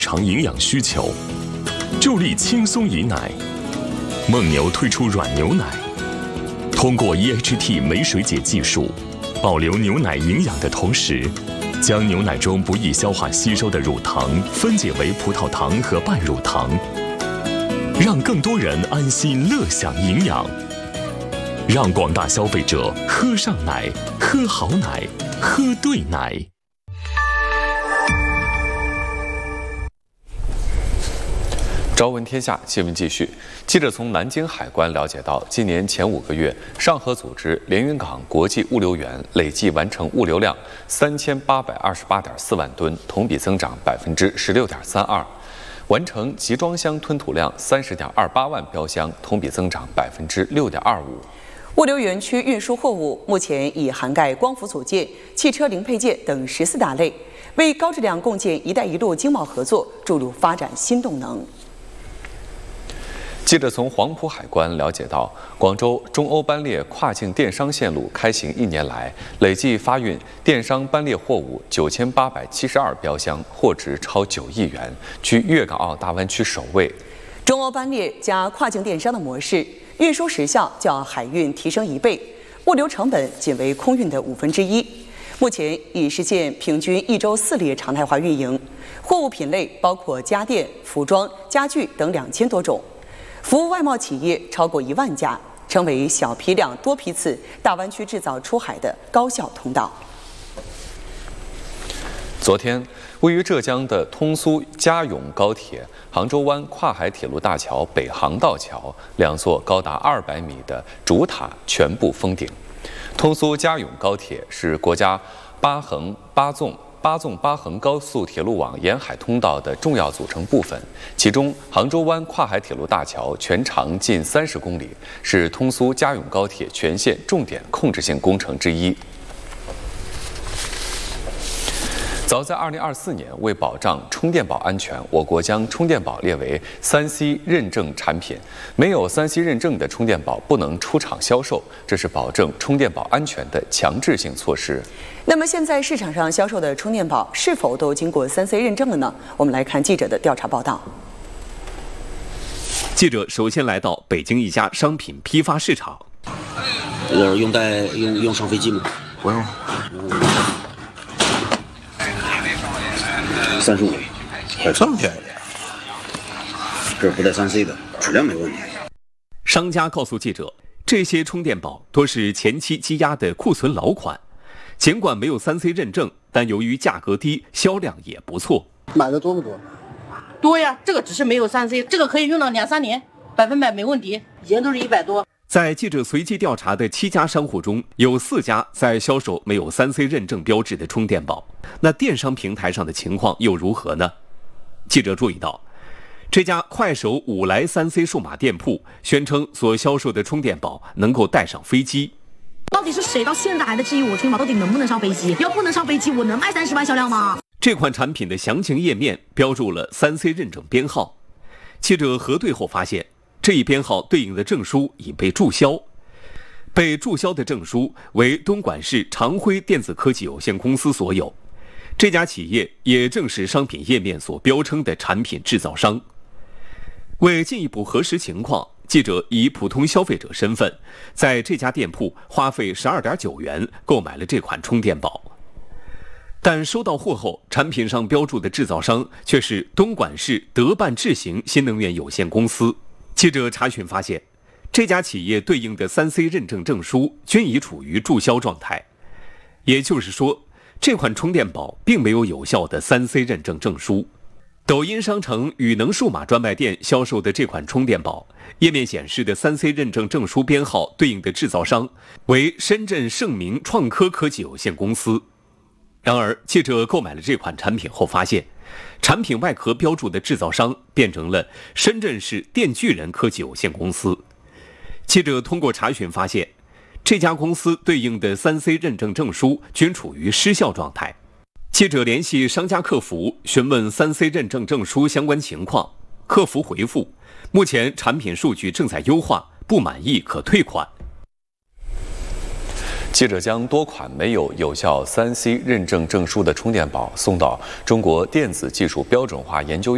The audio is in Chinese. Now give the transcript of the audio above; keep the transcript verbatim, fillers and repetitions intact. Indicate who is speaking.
Speaker 1: 常营养需求，助力轻松饮奶。蒙牛推出软牛奶，通过 E H T 酶水解技术，保留牛奶营养的同时，将牛奶中不易消化吸收的乳糖分解为葡萄糖和半乳糖，让更多人安心乐享营养，让广大消费者喝上奶，喝好奶，喝对奶。
Speaker 2: 朝闻天下新闻继续。记者从南京海关了解到，今年前五个月，上合组织连云港国际物流园累计完成物流量三千八百二十八点四万吨，同比增长百分之十六点三二；完成集装箱吞吐量三十点二八万标箱，同比增长百分之六点二五。
Speaker 3: 物流园区运输货物目前已涵盖光伏组件、汽车零配件等十四大类，为高质量共建“一带一路”经贸合作注入发展新动能。
Speaker 2: 记者从黄埔海关了解到，广州中欧班列跨境电商线路开行一年来，累计发运电商班列货物九千八百七十二标箱，货值超九亿元，居粤港澳大湾区首位。
Speaker 3: 中欧班列加跨境电商的模式，运输时效较海运提升一倍，物流成本仅为空运的五分之一。目前已实现平均一周四列常态化运营，货物品类包括家电、服装、家具等两千多种。服务外贸企业超过一万家，成为小批量多批次大湾区制造出海的高效通道。
Speaker 2: 昨天，位于浙江的通苏嘉甬高铁、杭州湾跨海铁路大桥北航道桥两座高达二百米的主塔全部封顶。通苏嘉甬高铁是国家八横八纵。八纵八横高速铁路网沿海通道的重要组成部分，其中杭州湾跨海铁路大桥全长近三十公里，是通苏嘉甬高铁全线重点控制性工程之一。早在二零二四年，为保障充电宝安全，我国将充电宝列为三 C 认证产品，没有三 C 认证的充电宝不能出厂销售，这是保证充电宝安全的强制性措施。
Speaker 3: 那么现在市场上销售的充电宝是否都经过三 C 认证了呢？我们来看记者的调查报道。
Speaker 4: 记者首先来到北京一家商品批发市场。
Speaker 5: 呃，用带用用上飞机吗？
Speaker 6: 不用。
Speaker 5: 三十五，
Speaker 6: 还这么便宜？
Speaker 5: 这是不带三 C 的，质量没问题。
Speaker 4: 商家告诉记者，这些充电宝多是前期积压的库存老款，尽管没有三 C 认证，但由于价格低，销量也不错。
Speaker 7: 买的多不多？
Speaker 8: 多呀，这个只是没有三 C， 这个可以用到两三年，百分百没问题。以前都是一百多。
Speaker 4: 在记者随机调查的七家商户中，有四家在销售没有三 C 认证标志的充电宝。那电商平台上的情况又如何呢？记者注意到，这家快手五来三 C 数码店铺宣称所销售的充电宝能够带上飞机。
Speaker 9: 到底是谁到现在还在质疑我充电宝到底能不能上飞机？要不能上飞机，我能卖三十万销量吗？
Speaker 4: 这款产品的详情页面标注了三 C 认证编号。记者核对后发现，这一编号对应的证书已被注销。被注销的证书为东莞市长辉电子科技有限公司所有。这家企业也正是商品页面所标称的产品制造商。为进一步核实情况，记者以普通消费者身份，在这家店铺花费十二点九元购买了这款充电宝。但收到货后，产品上标注的制造商却是东莞市德办智行新能源有限公司。记者查询发现，这家企业对应的三 C 认证证书均已处于注销状态，也就是说，这款充电宝并没有有效的三 C 认证证书。抖音商城宇能数码专卖店销售的这款充电宝，页面显示的三 C 认证证书编号对应的制造商为深圳盛明创科科技有限公司。然而，记者购买了这款产品后发现，产品外壳标注的制造商变成了深圳市电锯人科技有限公司。记者通过查询发现，这家公司对应的三 C 认证证书均处于失效状态。记者联系商家客服询问三 C 认证证书相关情况，客服回复，目前产品数据正在优化，不满意可退款。
Speaker 2: 记者将多款没有有效三 C 认证证书的充电宝送到中国电子技术标准化研究院。